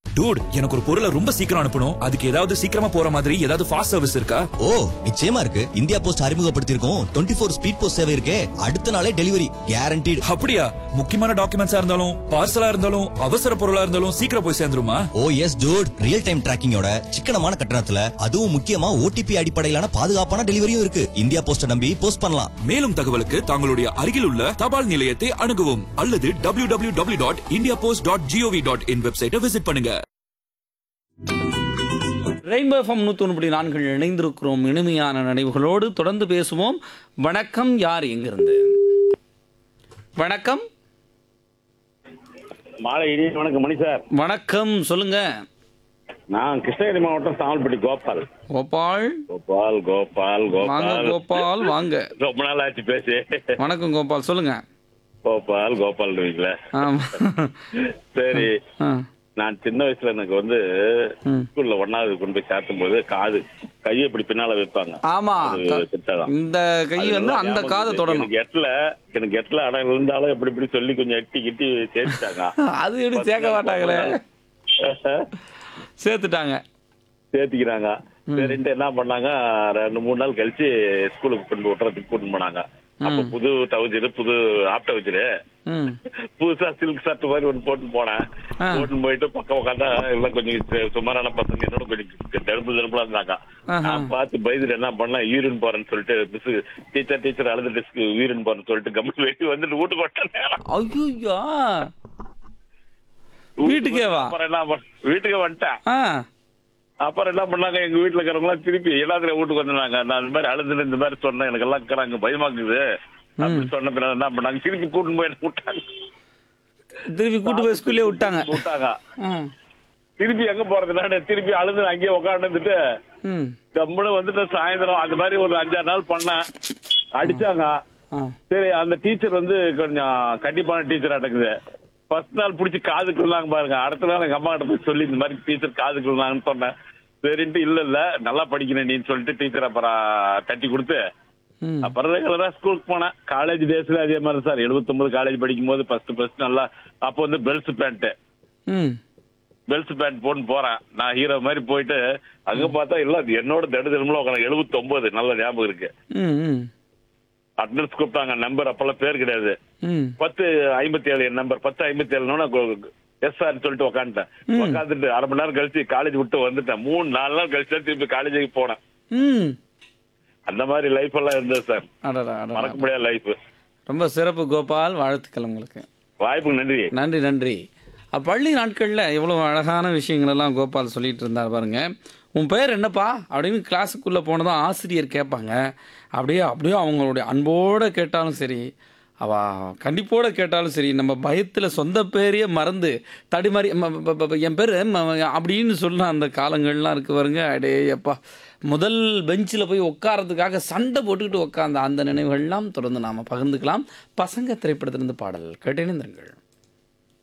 Dude, எனக்கு ஒரு பொருளை ரொம்ப சீக்கிரம் அனுப்பணும். அதுக்கு ஏதாவது சீக்கிரமா போற மாதிரி ஏதாவது ஃபாஸ்ட் சர்வீஸ் இருக்கா? ஓ, நிச்சயமா இருக்கு. இந்தியா போஸ்ட் அறிமுகப்படுத்தியிருக்கோம் 24 ஸ்பீட் போஸ்ட் சேவை இருக்கே. அடுத்த நாளே டெலிவரி கேரண்டீடு. அப்படியா? முக்கியமான டாக்குமெண்ட்ஸா இருந்தாலும் பார்சலா இருந்தாலும் அவசர பொருளா இருந்தாலும் சீக்கிரம் போய் சேர்ந்துருமா? ஓ எஸ் டூட், ரியல் டைம் டிராக்கிங்கோட சிக்கனமான கட்டணத்துல, அதுவும் முக்கியமா ஓடிபி அடிப்படையிலான பாதுகாப்பான டெலிவரியும் இருக்கு. இந்தியா போஸ்ட நம்பி போஸ்ட் பண்ணலாம். மேலும் தகவலுக்கு தங்களுடைய அருகில் உள்ள தபால் நிலையத்தை அணுகவும் அல்லது www.indiapost.gov.in வெப்சைட்டை விசிட் பண்ணுங்க. ரெயின்போ எஃப்எம் 101.4 இணைந்திருக்கிறோம். இனிமையான நினைவுகளோடு தொடர்ந்து பேசுவோம். வணக்கம், யார் எங்கிருந்து? வணக்கம். மாலை இனிய வணக்கம் மணி சார். வணக்கம், சொல்லுங்க. நான் கிருஷ்ணகிரி மாவட்டம் சாமல்பட்டி கோபால். கோபால் கோபால் கோபால் வாங்க. கோபால் கோபால் வாங்க. ரொம்ப நாள் ஆச்சு பேசி. வணக்கம் கோபால், சொல்லுங்க. கோபால் கோபால் ஆமா. சரி, ஆ. நான் சின்ன வயசுல எனக்கு வந்து ஸ்கூல்ல 1வது கொண்டு போய் சேர்த்தும் போது கையை இப்படி பின்னால வைப்பாங்க. ஆமா, திட்டம். இந்த கை வந்து அந்த காதை தொடணும். எனக்கு எட்டுல அடம் இருந்தாலும் எப்படி இப்படி சொல்லி கொஞ்சம் எட்டி கிட்டி சேர்த்துட்டாங்க. அது எப்படி சேர்க்க மாட்டாங்களே, சேர்த்துக்கிறாங்க. சரின்ட்டு என்ன பண்ணாங்க, 2-3 நாள் கழிச்சு ஸ்கூலுக்கு கொண்டு விட்டுறதுக்கு கூட்டிட்டு போனாங்க. அப்ப புது டவுஜரு, புது ஆப் டவுஜரு, புதுசா சில்க் ஷர்ட் மாதிரி ஒன்று போட்டு போனேன். போட்டு போயிட்டு பக்கம் உட்காந்தா எல்லாம் கொஞ்சம் சுமாரான பசங்க என்னோட கொஞ்சம் தடுப்புலாம் இருந்தாங்க. நான் பார்த்து பயந்துட்டு என்ன பண்ணலாம், யூரின் போறேன்னு சொல்லிட்டு மிஸ் டீச்சர் அழுது டிஸ்க்கு யூரின் போறேன்னு சொல்லிட்டு கம்பெனி வெட்டி வந்துட்டு வீட்டுக்கு வந்துட்டேன். ஐயோ, வீட்டுக்கேவா? வீட்டுக்கே வந்துட்டேன். அப்புறம் என்ன பண்ணாங்க, எங்க வீட்டுல இருக்கிறவங்க திருப்பி எல்லாத்துலயும் வீட்டுக்கு வந்தாங்க. நான் இந்த மாதிரி அழுதுல இந்த மாதிரி சொன்னேன், எனக்கு எல்லாம் இருக்கிறாங்க பயமாக்குது அப்படின்னு சொன்ன பிறகு என்ன பண்ணாங்க, திருப்பி கூட்டு போய் விட்டாங்க. திருப்பி கூட்டு போய் ஸ்கூல்லே விட்டாங்க. திருப்பி எங்க போறதுன்னா திருப்பி அழுது அங்கேயே உட்காந்துட்டு கம்முன்னு வந்துட்டு சாயந்தரம் அந்த மாதிரி ஒரு 5-6 நாள் பண்ணேன். அடிச்சாங்க. சரி, அந்த டீச்சர் வந்து கொஞ்சம் கண்டிப்பான டீச்சர் அடக்குது. ஃபர்ஸ்ட் நாள் பிடிச்சி காதுக்கு இருந்தாங்க பாருங்க. அடுத்த நாள் எங்க அம்மா கிட்ட போய் சொல்லி இந்த மாதிரி டீச்சர் காதுக்கு இருந்தாங்கன்னு சொன்னேன். சரின்ட்டு இல்ல நல்லா படிக்கிறேன் நீன்னு சொல்லிட்டு டீச்சர் அப்புறம் தட்டி கொடுத்து அப்புறம் ரெகுலரா ஸ்கூலுக்கு போனேன். காலேஜ் டேஸ்ல அதே மாதிரி சார். 79 காலேஜ் படிக்கும் போது ஃபர்ஸ்ட் நல்லா அப்போ வந்து பெல்ஸ் பேண்ட் போட்டு போறேன். நான் ஹீரோ மாதிரி போயிட்டு அங்க பார்த்தா இல்ல என்னோட தடுதலும்ல உட்காந்து 79 நல்ல ஞாபகம் இருக்கு. அட்னன்ஸ் கூப்பிட்டாங்க. நம்பர் அப்பெல்லாம் பேர் கிடையாது. 10:57 என் நம்பர். 10:57 எஸ்ஆர் சொல்லிட்டு உட்காந்துட்டேன். உட்காந்துட்டு 1/2 மணி நேரம் கழிச்சு காலேஜ் விட்டு வந்துட்டேன். 3-4 நாள் கழிச்சு திருப்பி காலேஜுக்கு போனேன். அந்த மாதிரி லைஃப் எல்லாம் இருந்தது சார். மறக்க முடியாத லைஃப். ரொம்ப சிறப்பு கோபால், வாழ்த்துக்கள் உங்களுக்கு. வாய்ப்புக்கு நன்றி. நன்றி நன்றி. பள்ளி நாட்களில் எவ்வளோ அழகான விஷயங்கள் எல்லாம் கோபால் சொல்லிட்டு இருந்தார் பாருங்க. உன் பேர் என்னப்பா அப்படின்னு கிளாஸுக்குள்ளே போனதான் ஆசிரியர் கேட்பாங்க. அப்படியே அவங்களுடைய அன்போடு கேட்டாலும் சரி, கண்டிப்போடு கேட்டாலும் சரி, நம்ம பயத்தில் சொந்த பேரையே மறந்து தடிமாறி என் பேர் அப்படின்னு சொன்ன அந்த காலங்கள்லாம் இருக்கு பாருங்க. அடே அப்பா, முதல் பெஞ்சில் போய் உட்காரத்துக்காக சண்டை போட்டுக்கிட்டு உட்காந்த அந்த நினைவுகள்லாம் தொடர்ந்து நாம் பகிர்ந்துக்கலாம். பசங்க திரைப்படத்திலிருந்து பாடல் கேட்டேனேந்திரங்கள்.